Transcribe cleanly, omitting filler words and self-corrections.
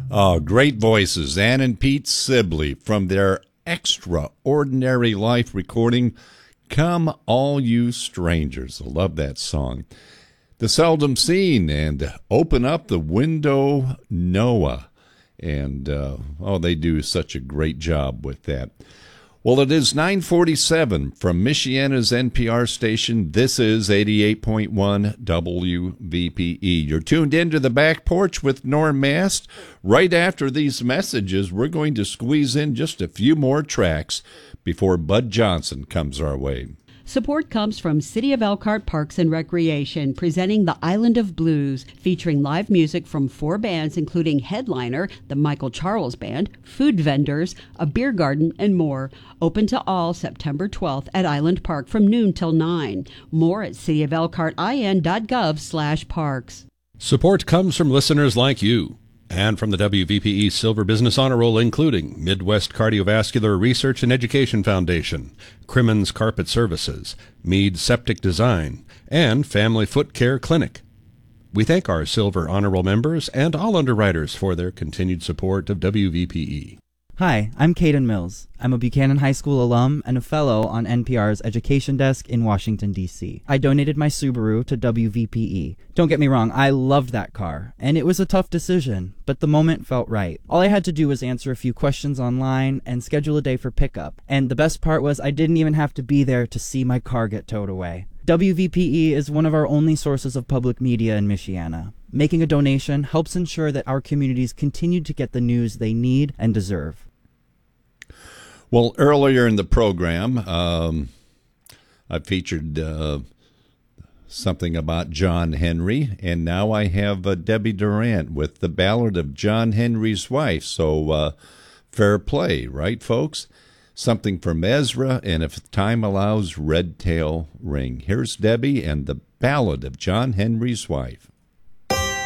Oh, great voices. Ann and Pete Sibley from their Extraordinary Life recording, Come All You Strangers. I love that song. The Seldom Seen and Open Up the Window, Noah. And, they do such a great job with that. Well, it is 9:47 from Michiana's NPR station. This is 88.1 WVPE. You're tuned into the Back Porch with Norm Mast. Right after these messages, we're going to squeeze in just a few more tracks before Bud Johnson comes our way. Support comes from City of Elkhart Parks and Recreation, presenting the Island of Blues, featuring live music from 4 bands, including Headliner, the Michael Charles Band, food vendors, a beer garden, and more. Open to all September 12th at Island Park from noon till 9. More at cityofelkhartin.gov/parks. Support comes from listeners like you. And from the WVPE Silver Business Honor Roll, including Midwest Cardiovascular Research and Education Foundation, Crimmins Carpet Services, Mead Septic Design, and Family Foot Care Clinic. We thank our Silver Honor Roll members and all underwriters for their continued support of WVPE. Hi, I'm Caden Mills. I'm a Buchanan High School alum and a fellow on NPR's Education Desk in Washington, D.C. I donated my Subaru to WVPE. Don't get me wrong, I loved that car, and it was a tough decision, but the moment felt right. All I had to do was answer a few questions online and schedule a day for pickup. And the best part was I didn't even have to be there to see my car get towed away. WVPE is one of our only sources of public media in Michiana. Making a donation helps ensure that our communities continue to get the news they need and deserve. Well, earlier in the program, I featured something about John Henry, and now I have Debbie Durant with the Ballad of John Henry's Wife. So fair play, right, folks? Something from Ezra, and if time allows, Red Tail Ring. Here's Debbie and the Ballad of John Henry's Wife.